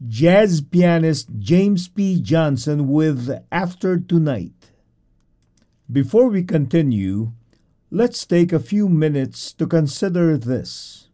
jazz pianist James P. Johnson with After Tonight. Before we continue, let's take a few minutes to consider this.